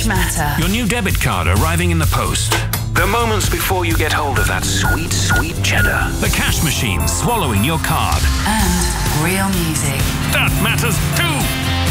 which matter. Your new debit card arriving in the post. The moments before you get hold of that sweet, sweet cheddar. The cash machine swallowing your card. And real music. That matters too.